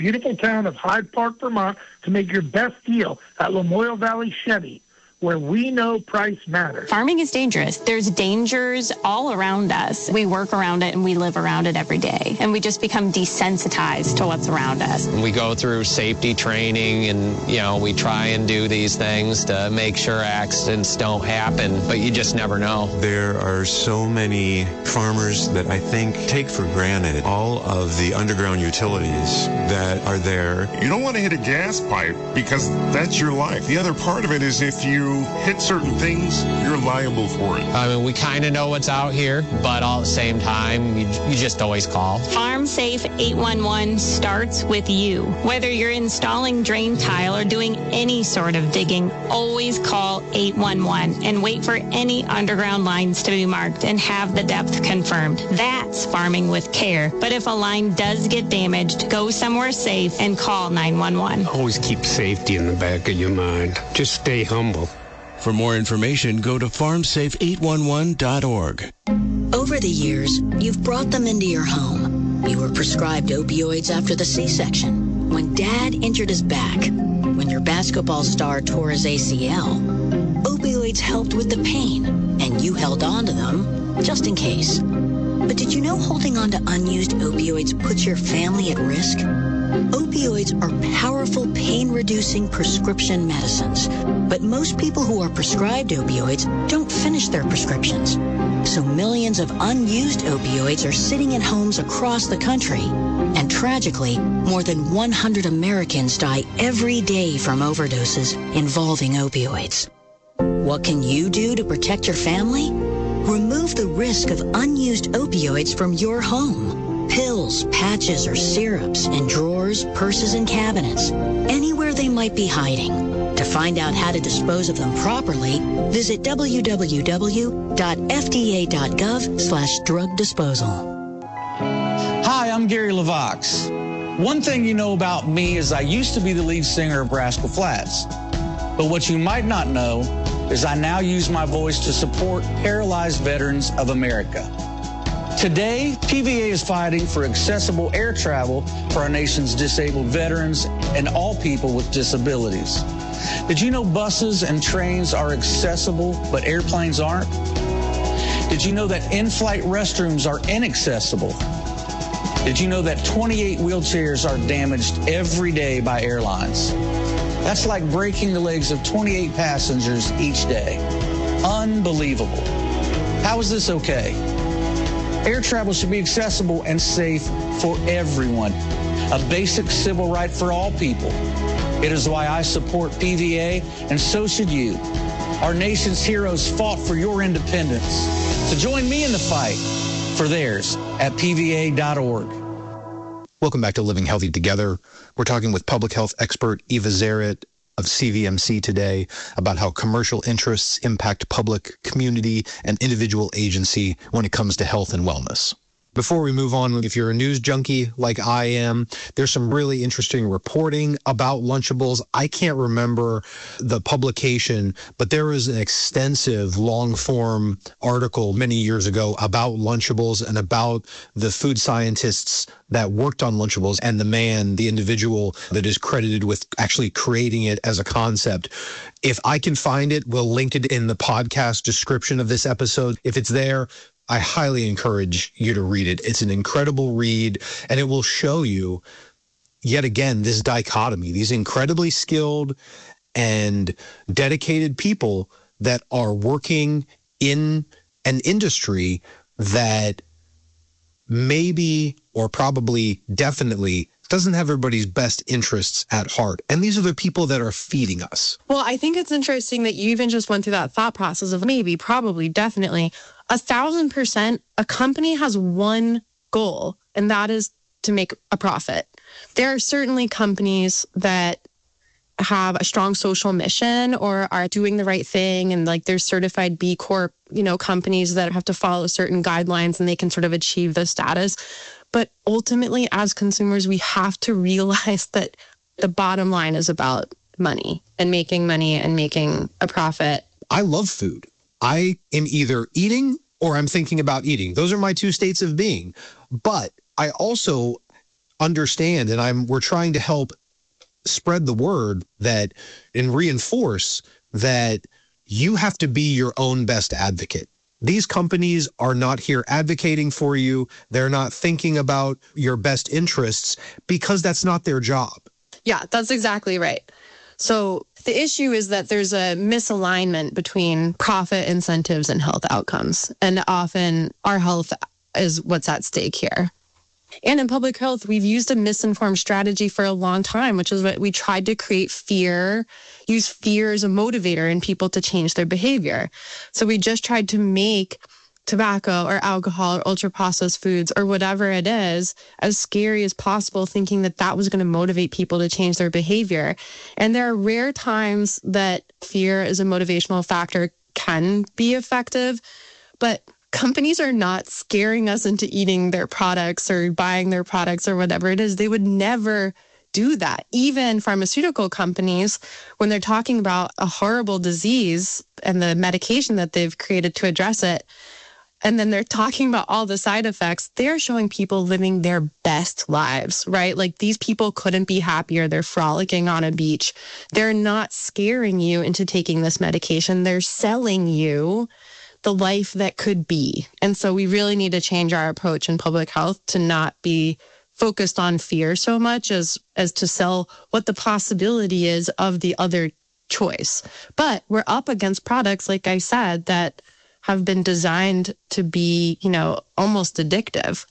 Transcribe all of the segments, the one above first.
beautiful town of Hyde Park, Vermont, to make your best deal at Lamoille Valley Chevy, where we know price matters. Farming is dangerous. There's dangers all around us. We work around it and we live around it every day. And we just become desensitized to what's around us. We go through safety training and, we try and do these things to make sure accidents don't happen, but you just never know. There are so many farmers that I think take for granted all of the underground utilities that are there. You don't want to hit a gas pipe because that's your life. The other part of it is if you hit certain things, you're liable for it. I mean, we kind of know what's out here, but all at the same time, you just always call. Farm Safe 811 starts with you. Whether you're installing drain tile or doing any sort of digging, always call 811 and wait for any underground lines to be marked and have the depth confirmed. That's farming with care. But if a line does get damaged, go somewhere safe and call 911. Always keep safety in the back of your mind. Just stay humble. For more information, go to farmsafe811.org. Over the years, you've brought them into your home. You were prescribed opioids after the C-section, when Dad injured his back, when your basketball star tore his ACL. Opioids helped with the pain, and you held on to them just in case. But did you know holding on to unused opioids puts your family at risk? Opioids are powerful pain-reducing prescription medicines, but most people who are prescribed opioids don't finish their prescriptions. So millions of unused opioids are sitting in homes across the country. And tragically, more than 100 Americans die every day from overdoses involving opioids. What can you do to protect your family? Remove the risk of unused opioids from your home. Pills, patches, or syrups in drawers, purses, and cabinets, anywhere they might be hiding. To find out how to dispose of them properly, visit www.fda.gov/drug disposal. Hi, I'm Gary LaVox. One thing you know about me is I used to be the lead singer of Rascal Flatts. But what you might not know is I now use my voice to support paralyzed veterans of America. Today, PVA is fighting for accessible air travel for our nation's disabled veterans and all people with disabilities. Did you know buses and trains are accessible, but airplanes aren't? Did you know that in-flight restrooms are inaccessible? Did you know that 28 wheelchairs are damaged every day by airlines? That's like breaking the legs of 28 passengers each day. Unbelievable. How is this okay? Air travel should be accessible and safe for everyone, a basic civil right for all people. It is why I support PVA, and so should you. Our nation's heroes fought for your independence. So join me in the fight for theirs at PVA.org. Welcome back to Living Healthy Together. We're talking with public health expert Eva Zaret of CVMC today about how commercial interests impact public, community, and individual agency when it comes to health and wellness. Before we move on, if you're a news junkie like I am, there's some really interesting reporting about Lunchables. I can't remember the publication, but there was an extensive long-form article many years ago about Lunchables and about the food scientists that worked on Lunchables and the individual that is credited with actually creating it as a concept. If I can find it, we'll link it in the podcast description of this episode. If it's there, I highly encourage you to read it. It's an incredible read, and it will show you, yet again, this dichotomy, these incredibly skilled and dedicated people that are working in an industry that maybe or probably definitely doesn't have everybody's best interests at heart. And these are the people that are feeding us. Well, I think it's interesting that you even just went through that thought process of maybe, probably, definitely. 1,000%, a company has one goal, and that is to make a profit. There are certainly companies that have a strong social mission or are doing the right thing, and like there's certified B Corp, companies that have to follow certain guidelines and they can sort of achieve the status. But ultimately, as consumers, we have to realize that the bottom line is about money and making a profit. I love food. I am either eating or I'm thinking about eating. Those are my two states of being. But I also understand, and we're trying to help spread the word that and reinforce that you have to be your own best advocate. These companies are not here advocating for you. They're not thinking about your best interests because that's not their job. Yeah, that's exactly right. So the issue is that there's a misalignment between profit incentives and health outcomes. And often our health is what's at stake here. And in public health, we've used a misinformed strategy for a long time, which is what we tried to create fear, use fear as a motivator in people to change their behavior. So we just tried to make tobacco or alcohol or ultra-processed foods or whatever it is as scary as possible, thinking that that was going to motivate people to change their behavior. And there are rare times that fear as a motivational factor can be effective, but companies are not scaring us into eating their products or buying their products or whatever it is. They would never do that. Even pharmaceutical companies, when they're talking about a horrible disease and the medication that they've created to address it, and then they're talking about all the side effects, they're showing people living their best lives, right? Like these people couldn't be happier. They're frolicking on a beach. They're not scaring you into taking this medication. They're selling you the life that could be. And so we really need to change our approach in public health to not be focused on fear so much as to sell what the possibility is of the other choice. But we're up against products, like I said, that have been designed to be, almost addictive.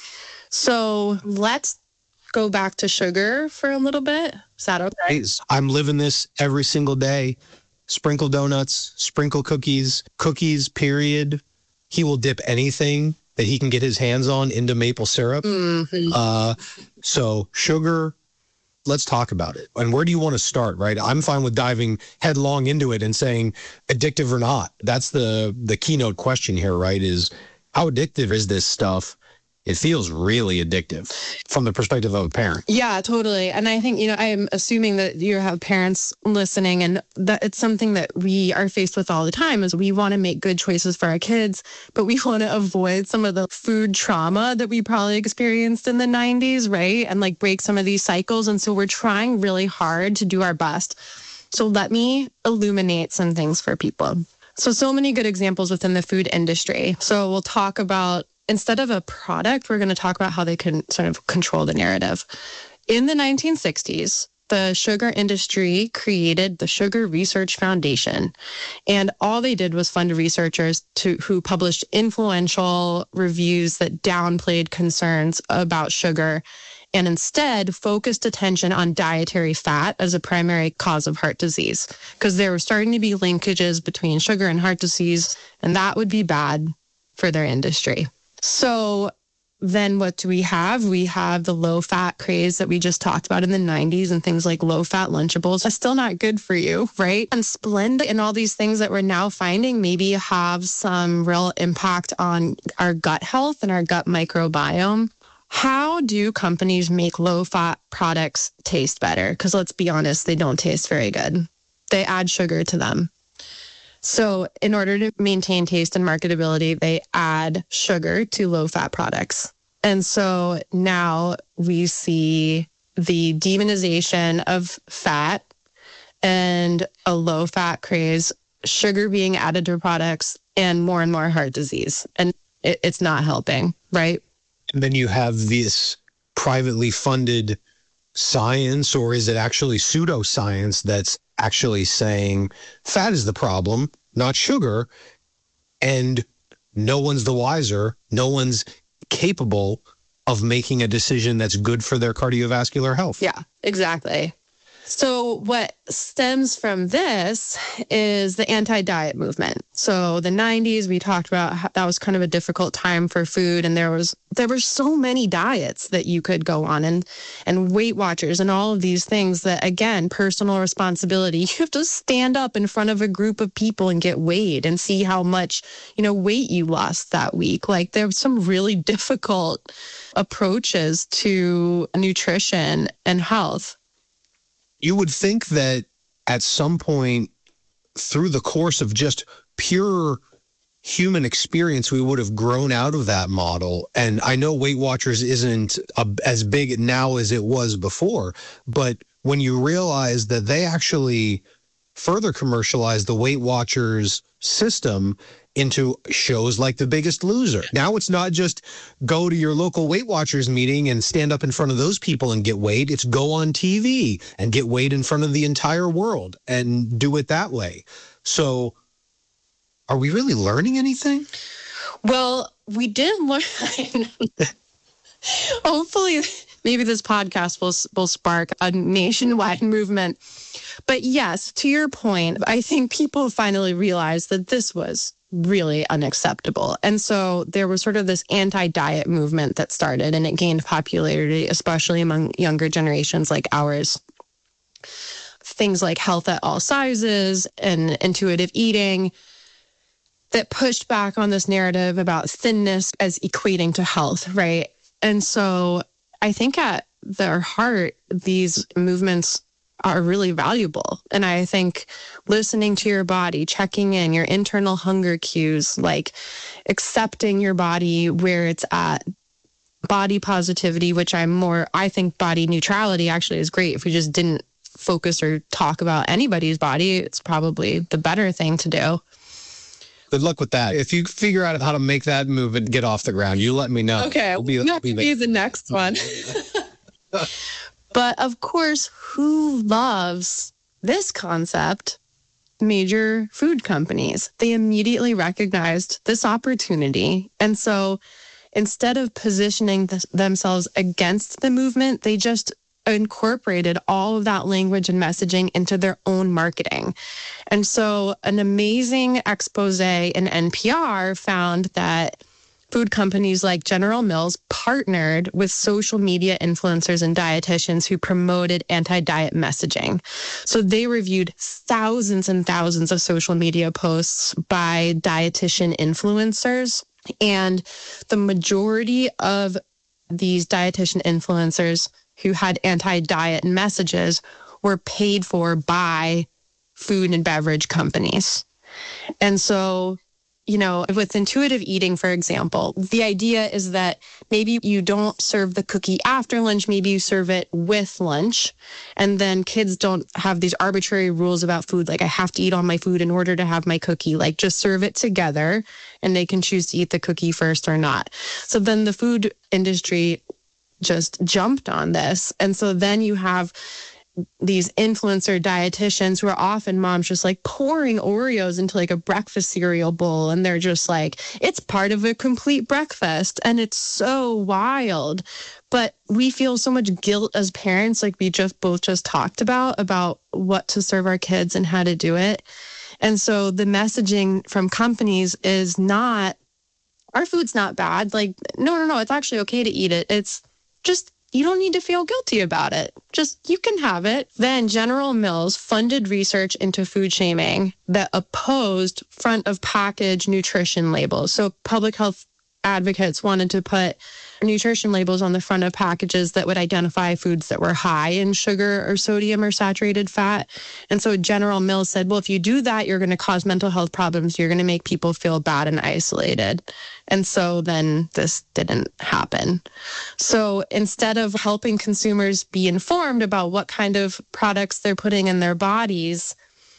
So let's go back to sugar for a little bit. Is that okay? I'm living this every single day. Sprinkle donuts, sprinkle cookies, period. He will dip anything that he can get his hands on into maple syrup. Mm-hmm. So sugar, let's talk about it. And where do you want to start, right? I'm fine with diving headlong into it and saying addictive or not. That's the keynote question here, right? Is how addictive is this stuff? It feels really addictive from the perspective of a parent. Yeah, totally. And I think, I am assuming that you have parents listening, and that it's something that we are faced with all the time is we want to make good choices for our kids, but we want to avoid some of the food trauma that we probably experienced in the 90s, right? And like break some of these cycles. And so we're trying really hard to do our best. So let me illuminate some things for people. So many good examples within the food industry. So we'll talk about, instead of a product, we're going to talk about how they can sort of control the narrative. In the 1960s, the sugar industry created the Sugar Research Foundation. And all they did was fund researchers who published influential reviews that downplayed concerns about sugar and instead focused attention on dietary fat as a primary cause of heart disease, because there were starting to be linkages between sugar and heart disease, and that would be bad for their industry. So then what do we have? We have the low-fat craze that we just talked about in the 90s and things like low-fat Lunchables. That's still not good for you, right? And Splenda and all these things that we're now finding maybe have some real impact on our gut health and our gut microbiome. How do companies make low-fat products taste better? Because let's be honest, they don't taste very good. They add sugar to them. So in order to maintain taste and marketability, they add sugar to low-fat products. And so now we see the demonization of fat and a low-fat craze, sugar being added to products, and more heart disease. And it's not helping, right? And then you have this privately funded science, or is it actually pseudoscience that's actually saying fat is the problem, not sugar, and no one's the wiser. No one's capable of making a decision that's good for their cardiovascular health. Yeah, exactly. So what stems from this is the anti-diet movement. So the 90s, we talked about how that was kind of a difficult time for food, and there were so many diets that you could go on, and Weight Watchers and all of these things that, again, personal responsibility. You have to stand up in front of a group of people and get weighed and see how much, weight you lost that week. Like there's some really difficult approaches to nutrition and health. You would think that at some point through the course of just pure human experience, we would have grown out of that model. And I know Weight Watchers isn't as big now as it was before, but when you realize that they actually further commercialized the Weight Watchers system into shows like The Biggest Loser. Now it's not just go to your local Weight Watchers meeting and stand up in front of those people and get weighed. It's go on TV and get weighed in front of the entire world and do it that way. So are we really learning anything? Well, we did learn. Hopefully, maybe this podcast will spark a nationwide movement. But yes, to your point, I think people finally realized that this was really unacceptable. And so there was sort of this anti-diet movement that started, and it gained popularity, especially among younger generations like ours. Things like health at all sizes and intuitive eating that pushed back on this narrative about thinness as equating to health, right? And so I think at their heart, these movements are really valuable. And I think listening to your body, checking in, your internal hunger cues, like accepting your body where it's at, body positivity, which I think body neutrality actually is great. If we just didn't focus or talk about anybody's body, it's probably the better thing to do. Good luck with that. If you figure out how to make that move and get off the ground, you let me know. Okay, that could be the next one. But of course, who loves this concept? Major food companies. They immediately recognized this opportunity. And so instead of positioning themselves against the movement, they just incorporated all of that language and messaging into their own marketing. And so an amazing expose in NPR found that food companies like General Mills partnered with social media influencers and dietitians who promoted anti-diet messaging. So they reviewed thousands and thousands of social media posts by dietitian influencers. And the majority of these dietitian influencers who had anti-diet messages were paid for by food and beverage companies. And so, with intuitive eating, for example, the idea is that maybe you don't serve the cookie after lunch, maybe you serve it with lunch. And then kids don't have these arbitrary rules about food, like I have to eat all my food in order to have my cookie, like just serve it together and they can choose to eat the cookie first or not. So then the food industry just jumped on this. And so then you have these influencer dietitians who are often moms just like pouring Oreos into like a breakfast cereal bowl. And they're just like, it's part of a complete breakfast. And it's so wild. But we feel so much guilt as parents, like we both talked about what to serve our kids and how to do it. And so the messaging from companies is not, our food's not bad. Like, no, it's actually okay to eat it. It's just, you don't need to feel guilty about it. Just, you can have it. Then General Mills funded research into food shaming that opposed front of package nutrition labels. So public health advocates wanted to put nutrition labels on the front of packages that would identify foods that were high in sugar or sodium or saturated fat. And so General Mills said, well, if you do that, you're going to cause mental health problems. You're going to make people feel bad and isolated. And so then this didn't happen. So instead of helping consumers be informed about what kind of products they're putting in their bodies,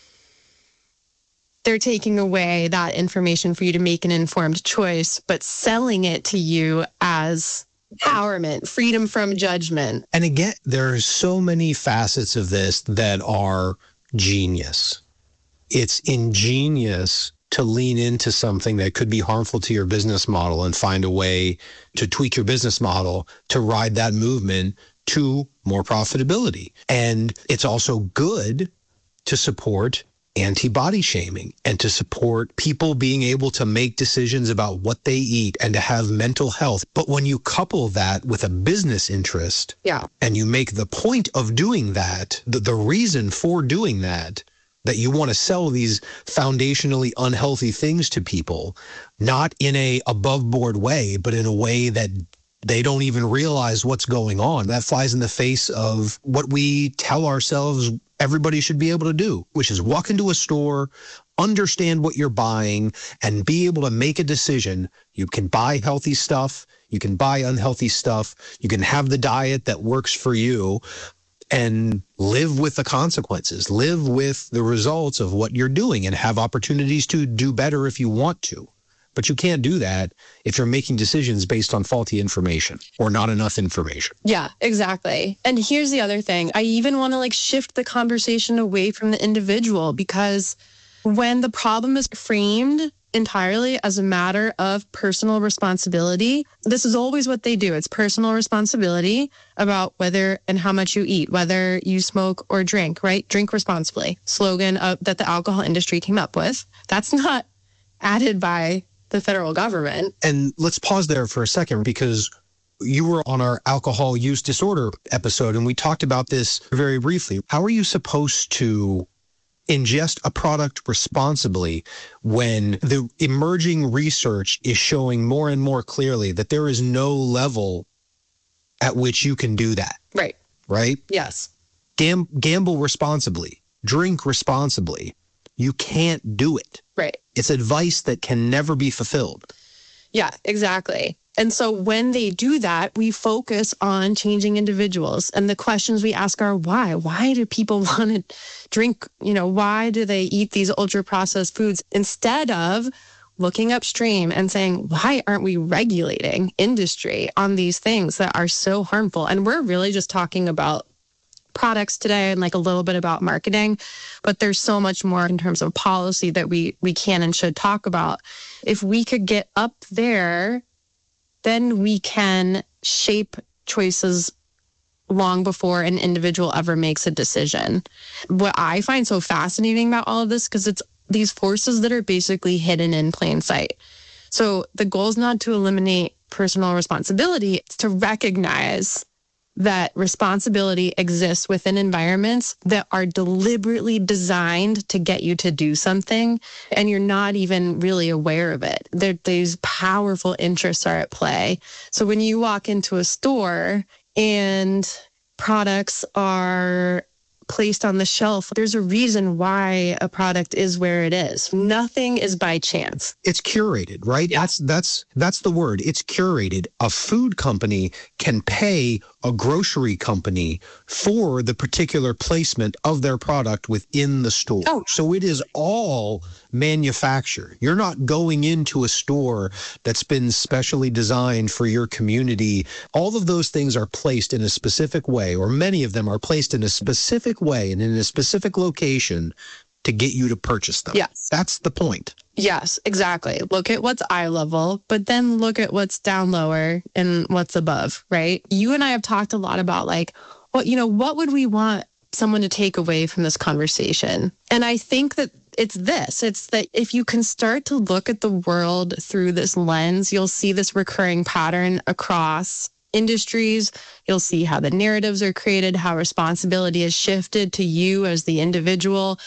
they're taking away that information for you to make an informed choice, but selling it to you as empowerment, freedom from judgment. And again, there are so many facets of this that are genius. It's ingenious to lean into something that could be harmful to your business model and find a way to tweak your business model to ride that movement to more profitability. And it's also good to support anti-body shaming and to support people being able to make decisions about what they eat and to have mental health. But when you couple that with a business interest, and you make the point of doing that, the reason for doing that you want to sell these foundationally unhealthy things to people, not in a above board way, but in a way that they don't even realize what's going on. That flies in the face of what we tell ourselves everybody should be able to do, which is walk into a store, understand what you're buying, and be able to make a decision. You can buy healthy stuff. You can buy unhealthy stuff. You can have the diet that works for you and live with the consequences, live with the results of what you're doing, and have opportunities to do better if you want to. But you can't do that if you're making decisions based on faulty information or not enough information. Yeah, exactly. And here's the other thing. I even want to shift the conversation away from the individual, because when the problem is framed entirely as a matter of personal responsibility, this is always what they do. It's personal responsibility about whether and how much you eat, whether you smoke or drink, right? Drink responsibly. Slogan that the alcohol industry came up with. That's not added by the federal government. And let's pause there for a second, because you were on our alcohol use disorder episode, and we talked about this very briefly. How are you supposed to ingest a product responsibly when the emerging research is showing more and more clearly that there is no level at which you can do that? Right. Right? Yes. Gamble responsibly. Drink responsibly. You can't do it. Right. It's advice that can never be fulfilled. Yeah, exactly. And so when they do that, we focus on changing individuals. And the questions we ask are why? Why do people want to drink? Why do they eat these ultra processed foods, instead of looking upstream and saying, why aren't we regulating industry on these things that are so harmful? And we're really just talking about products today and a little bit about marketing, but there's so much more in terms of policy that we can and should talk about. If we could get up there, then we can shape choices long before an individual ever makes a decision. What I find so fascinating about all of this, because it's these forces that are basically hidden in plain sight. So the goal is not to eliminate personal responsibility, it's to recognize that responsibility exists within environments that are deliberately designed to get you to do something, and you're not even really aware of it. These powerful interests are at play. So when you walk into a store and products are placed on the shelf, there's a reason why a product is where it is. Nothing is by chance. It's curated, right? Yeah. That's the word. It's curated. A food company can pay a grocery company for the particular placement of their product within the store. Oh. So it is all manufactured. You're not going into a store that's been specially designed for your community. All of those things are placed in a specific way, or many of them are placed in a specific way and in a specific location to get you to purchase them. Yes. That's the point. Yes, exactly. Look at what's eye level, but then look at what's down lower and what's above, right? You and I have talked a lot about what would we want someone to take away from this conversation? And I think that it's that if you can start to look at the world through this lens, you'll see this recurring pattern across industries. You'll see how the narratives are created, how responsibility is shifted to you as the individual,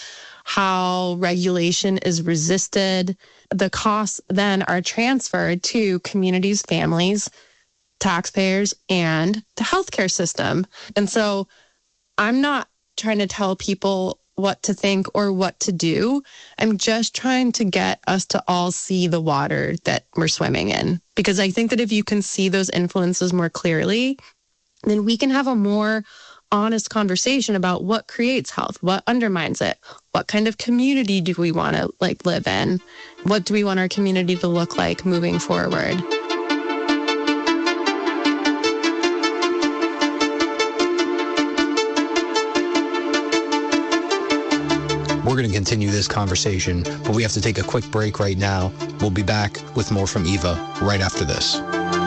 how regulation is resisted. The costs then are transferred to communities, families, taxpayers, and the healthcare system. And so I'm not trying to tell people what to think or what to do. I'm just trying to get us to all see the water that we're swimming in. Because I think that if you can see those influences more clearly, then we can have a more honest conversation about what creates health, what undermines it, what kind of community do we want to live in, what do we want our community to look like moving forward. We're going to continue this conversation, but we have to take a quick break right now. We'll be back with more from Eva right after this.